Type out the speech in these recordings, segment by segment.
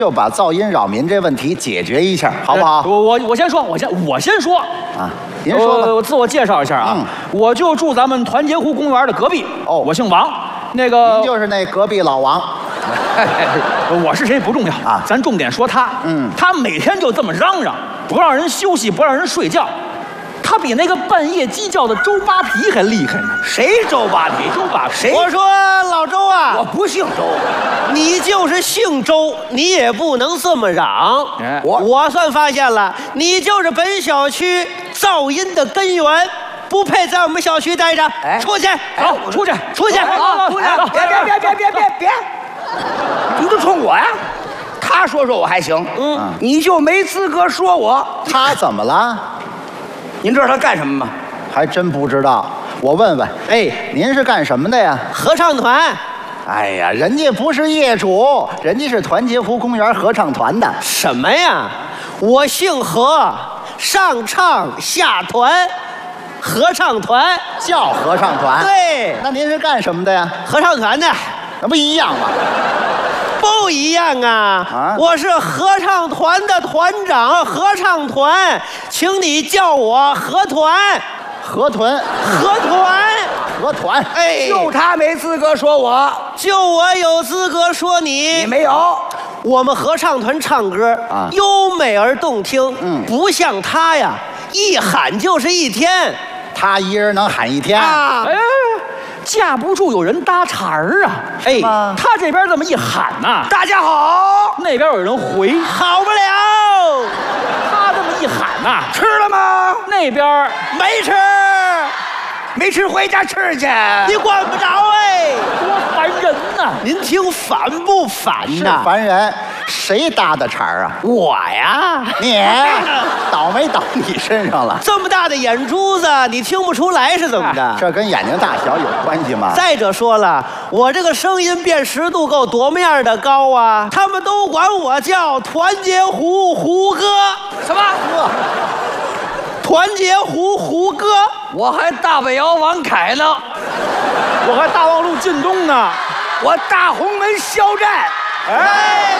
就把噪音扰民这问题解决一下，好不好？ 我先说，我先说啊，您说吧。 我自我介绍一下啊，我就住咱们团结湖公园的隔壁。哦，我姓王，那个您就是那隔壁老王。 我是谁不重要啊，咱重点说他。他每天就这么嚷嚷，不让人休息，不让人睡觉。他比那个半夜鸡叫的周扒皮还厉害呢。 谁周扒皮？ 周扒皮？ 谁？ 我说老周啊， 我不姓周， 你就是姓周，你也不能这么嚷。我算发现了，你就是本小区噪音的根源，不配在我们小区待着。出去， 走，出去， 出去， 出去！别！你都冲我呀？他说我还行，你就没资格说我。 他怎么了？ 您知道他干什么吗？ 还真不知道，我问问。哎，您是干什么的呀？ 合唱团。 哎呀，人家不是业主，人家是团结湖公园合唱团的。 什么呀？我姓何，上唱下团，合唱团叫合唱团。 对， 那您是干什么的呀？ 合唱团的。 那不一样吗？ 不一样啊！我是合唱团的团长，合唱团，请你叫我合团。 合团。 哎， 就他没资格说我， 就我有资格说你。 你没有。 我们合唱团唱歌优美而动听，不像他呀，一喊就是一天。 他一人能喊一天啊！ 架不住有人搭茬儿啊！哎，他这边这么一喊呐， 大家好， 那边有人回， 好不了。 他这么一喊呐， 吃了吗？ 那边没吃， 没吃回家吃去。 你管不着哎， 多烦人呐！ 您听烦不烦呐？ 是烦人。谁搭的茬儿啊？ 我呀。 你倒霉倒你身上了。 这么大的眼珠子，你听不出来是怎么的？ 这跟眼睛大小有关系吗？ 再者说了，我这个声音辨识度够多么样的高啊！他们都管我叫团结湖胡歌。 什么？ 团结湖胡歌？ 我还大北窑王凯呢， 我还大望路靳东呢， 我大红门肖战。 哎，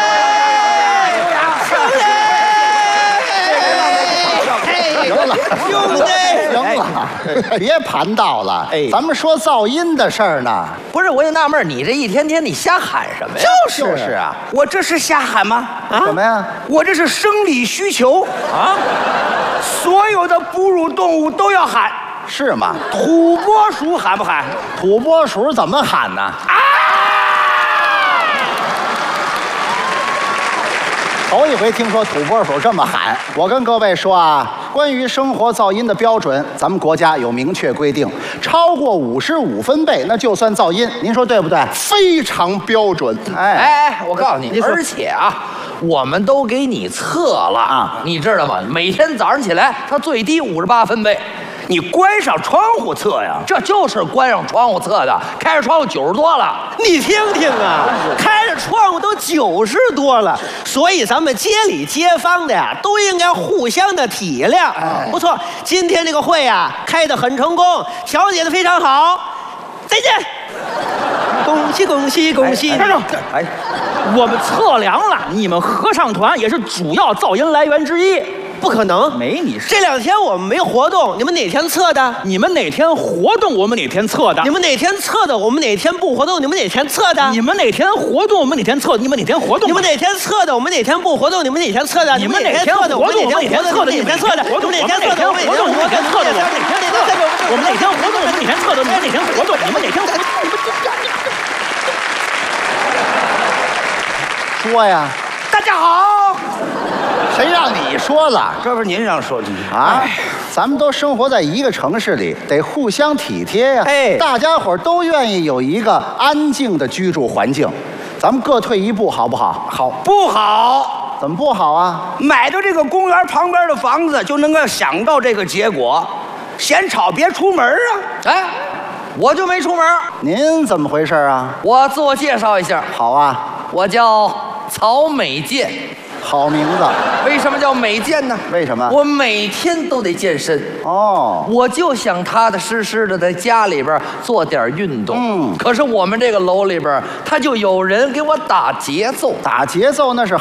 兄弟， 行了，别盘道了。咱们说噪音的事儿呢。 不是，我就纳闷，你这一天天你瞎喊什么呀？ 就是啊， 我这是瞎喊吗？ 什么呀？ 我这是生理需求啊！所有的哺乳动物都要喊， 是吗？ 土拨鼠喊不喊？ 土拨鼠怎么喊呢？头一回听说土拨鼠这么喊。我跟各位说啊，关于生活噪音的标准，咱们国家有明确规定，超过55分贝那就算噪音。您说对不对？非常标准。 我告诉你，而且啊，我们都给你测了啊，你知道吗？每天早上起来，它最低58分贝。你关上窗户测呀？这就是关上窗户测的，开着窗户90多了。 你听听啊，开着窗户都90多了，所以咱们街里街坊的呀，都应该互相的体谅。不错，今天这个会啊，开得很成功，调解得非常好。再见，恭喜恭喜恭喜！ 哎，我们测量了，你们合唱团也是主要噪音来源之一。 不可能， 没你事。 这2天我们没活动，你们哪天测的？ 你们哪天活动，我们哪天测的。 你们哪天测的，我们哪天不活动，你们哪天测的。 你们哪天活动，我们哪天测。你们哪天活动？ 你们哪天测的，我们哪天不活动，你们哪天测的。 你们哪天活动，我们哪天测的。你们哪天测的，我们哪天测的。我们哪天活动，我们哪天测的。我们哪天活动，我们哪天测的。你们哪天活动，你们哪天活动。 说呀， 大家好。 谁让你说了？ 这不是您让说的啊！咱们都生活在一个城市里，得互相体贴呀。大家伙都愿意有一个安静的居住环境，咱们各退一步，好不好？ 好，不好？ 怎么不好啊？ 买到这个公园旁边的房子，就能够想到这个结果，嫌吵别出门啊！我就没出门。 您怎么回事啊？ 我自我介绍一下。 好啊， 我叫曹美健。 好名字。 为什么叫美健呢？ 为什么？ 我每天都得健身。 哦， 我就想踏踏实实的在家里边做点运动。可是我们这个楼里边，他就有人给我打节奏。 打节奏那是